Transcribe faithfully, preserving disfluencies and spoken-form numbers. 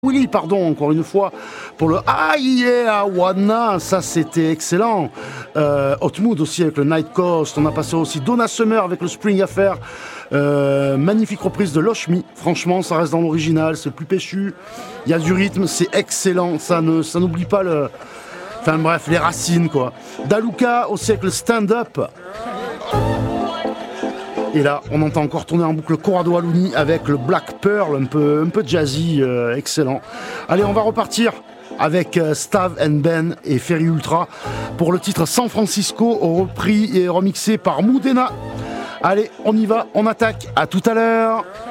Willy, pardon, encore une fois, pour le Ah yeah, Wanna, ça c'était excellent. Euh, Hot Mood aussi avec le Night Coast, on a passé aussi Donna Summer avec le Spring Affair. Euh, magnifique reprise de Loshmi, franchement ça reste dans l'original, c'est plus péchu, il y a du rythme, c'est excellent, ça ne, ça n'oublie pas le... Enfin bref, les racines quoi. Daluka aussi avec le Stand Up. Et là, on entend encore tourner en boucle Corrado Aluni avec le Black Pearl, un peu, un peu jazzy, euh, excellent. Allez, on va repartir avec euh, Stav and Ben et Ferry Ultra pour le titre San Francisco, repris et remixé par Moudena. Allez, on y va, on attaque, à tout à l'heure.